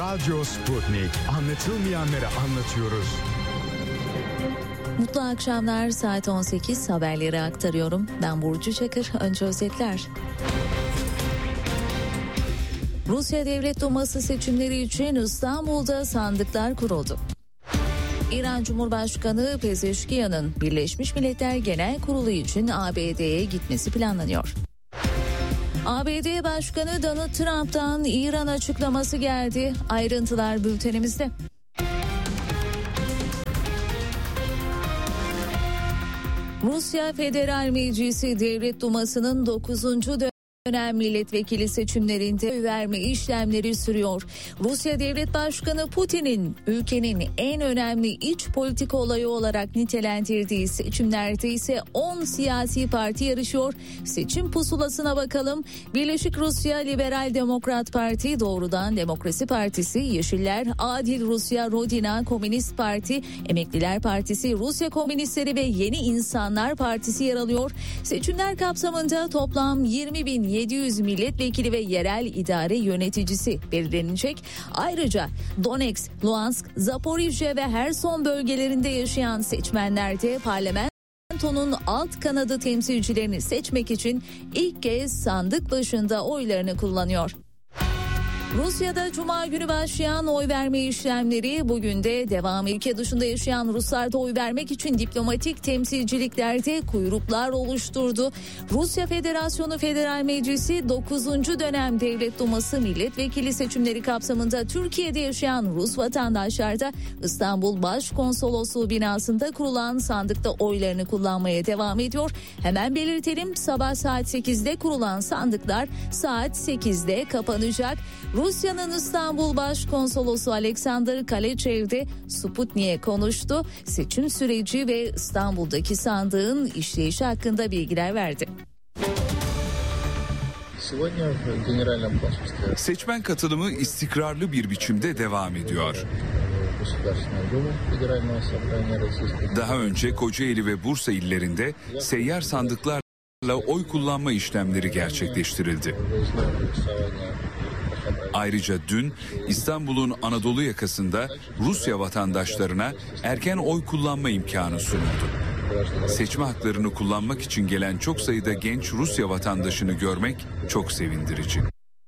Radyo Sputnik. Anlatılmayanları anlatıyoruz. Mutlu akşamlar, saat 18 haberleri aktarıyorum. Ben Burcu Çakır, önce özetler. Rusya Devlet Duması seçimleri için İstanbul'da sandıklar kuruldu. İran Cumhurbaşkanı Pezeşkiyan'ın Birleşmiş Milletler Genel Kurulu için ABD'ye gitmesi planlanıyor. ABD Başkanı Donald Trump'tan İran açıklaması geldi. Ayrıntılar bültenimizde. Rusya Federal Meclisi Devlet Duması'nın 9. dönem milletvekili seçimlerinde oy verme işlemleri sürüyor. Rusya Devlet Başkanı Putin'in ülkenin en önemli iç politika olayı olarak nitelendirdiği seçimlerde ise 10 siyasi parti yarışıyor. Seçim pusulasına bakalım. Birleşik Rusya Liberal Demokrat Parti, Doğrudan Demokrasi Partisi, Yeşiller, Adil Rusya, Rodina, Komünist Parti, Emekliler Partisi, Rusya Komünistleri ve Yeni İnsanlar Partisi yer alıyor. Seçimler kapsamında toplam 20.700 milletvekili ve yerel idare yöneticisi belirlenecek. Ayrıca Donetsk, Luhansk, Zaporijye ve Herson bölgelerinde yaşayan seçmenler de parlamentonun alt kanadı temsilcilerini seçmek için ilk kez sandık başında oylarını kullanıyor. Rusya'da Cuma günü başlayan oy verme işlemleri bugün de devam. Ülke dışında yaşayan Ruslar da oy vermek için diplomatik temsilciliklerde kuyruklar oluşturdu. Rusya Federasyonu Federal Meclisi 9. dönem Devlet Duması milletvekili seçimleri kapsamında Türkiye'de yaşayan Rus vatandaşlar da İstanbul Başkonsolosluğu binasında kurulan sandıkta oylarını kullanmaya devam ediyor. Hemen belirtelim, sabah saat 8'de kurulan sandıklar saat 8'de kapanacak. Rusya'nın İstanbul Başkonsolosu Alexander Kalechev de Sputnik'e konuştu. Seçim süreci ve İstanbul'daki sandığın işleyişi hakkında bilgiler verdi. Seçmen katılımı istikrarlı bir biçimde devam ediyor. Daha önce Kocaeli ve Bursa illerinde seyyar sandıklarla oy kullanma işlemleri gerçekleştirildi. Ayrıca dün İstanbul'un Anadolu yakasında Rusya vatandaşlarına erken oy kullanma imkanı sunuldu. Seçme haklarını kullanmak için gelen çok sayıda genç Rusya vatandaşını görmek çok sevindirici.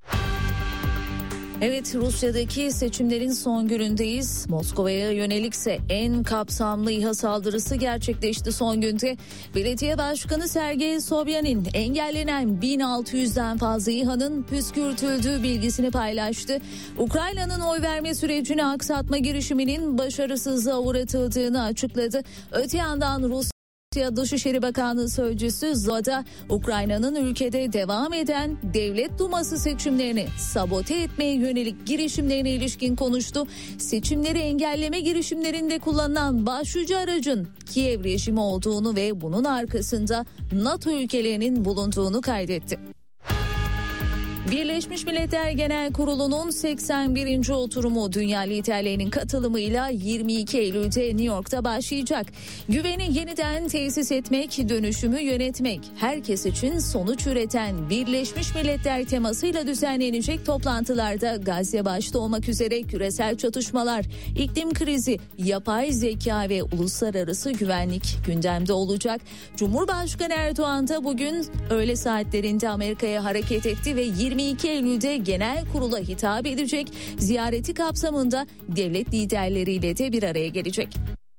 Evet, Rusya'daki seçimlerin son günündeyiz. Moskova'ya yönelikse en kapsamlı İHA saldırısı gerçekleşti son günde. Belediye Başkanı Sergey Sobyanin engellenen 1600'den fazla İHA'nın püskürtüldüğü bilgisini paylaştı. Ukrayna'nın oy verme sürecini aksatma girişiminin başarısızlığa uğratıldığını açıkladı. Öte yandan Rusya Dışişleri Bakanlığı Sözcüsü Zoda, Ukrayna'nın ülkede devam eden Devlet Duması seçimlerini sabote etmeye yönelik girişimlerine ilişkin konuştu. Seçimleri engelleme girişimlerinde kullanılan başlıca aracın Kiev rejimi olduğunu ve bunun arkasında NATO ülkelerinin bulunduğunu kaydetti. Birleşmiş Milletler Genel Kurulu'nun 81. oturumu dünya liderlerinin katılımıyla 22 Eylül'de New York'ta başlayacak. Güveni yeniden tesis etmek, dönüşümü yönetmek, herkes için sonuç üreten Birleşmiş Milletler temasıyla düzenlenecek toplantılarda Gazze başta olmak üzere küresel çatışmalar, iklim krizi, yapay zeka ve uluslararası güvenlik gündemde olacak. Cumhurbaşkanı Erdoğan da bugün öğle saatlerinde Amerika'ya hareket etti ve 22 Eylül'de genel kurula hitap edecek. Ziyareti kapsamında devlet liderleriyle de bir araya gelecek.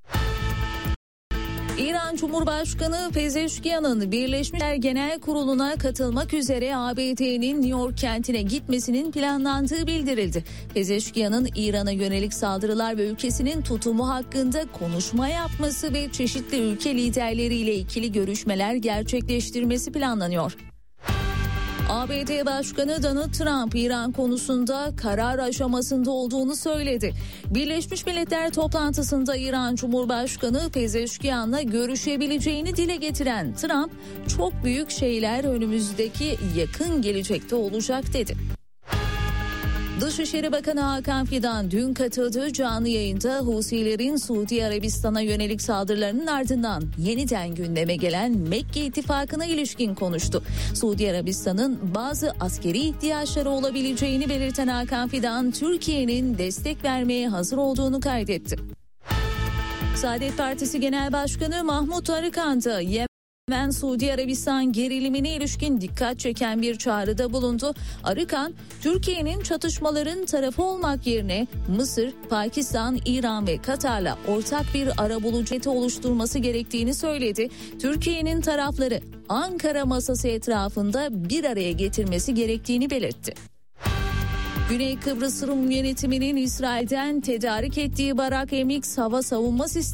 İran Cumhurbaşkanı Pezeşkiyan'ın Birleşmiş Milletler Genel Kurulu'na katılmak üzere ABD'nin New York kentine gitmesinin planlandığı bildirildi. Pezeşkiyan'ın İran'a yönelik saldırılar ve ülkesinin tutumu hakkında konuşma yapması ve çeşitli ülke liderleriyle ikili görüşmeler gerçekleştirmesi planlanıyor. ABD Başkanı Donald Trump İran konusunda karar aşamasında olduğunu söyledi. Birleşmiş Milletler toplantısında İran Cumhurbaşkanı Pezeşkiyan'la görüşebileceğini dile getiren Trump, çok büyük şeyler önümüzdeki yakın gelecekte olacak dedi. Dışişleri Bakanı Hakan Fidan dün katıldığı canlı yayında Husilerin Suudi Arabistan'a yönelik saldırılarının ardından yeniden gündeme gelen Mekke ittifakına ilişkin konuştu. Suudi Arabistan'ın bazı askeri ihtiyaçları olabileceğini belirten Hakan Fidan, Türkiye'nin destek vermeye hazır olduğunu kaydetti. Saadet Partisi Genel Başkanı Mahmut Arıkan da Yemen-Suudi Arabistan gerilimine ilişkin dikkat çeken bir çağrıda bulundu. Arıkan, Türkiye'nin çatışmaların tarafı olmak yerine Mısır, Pakistan, İran ve Katar'la ortak bir arabulucu oluşturması gerektiğini söyledi. Türkiye'nin tarafları Ankara masası etrafında bir araya getirmesi gerektiğini belirtti. Güney Kıbrıs Rum yönetiminin İsrail'den tedarik ettiği Barak MX hava savunma sistemi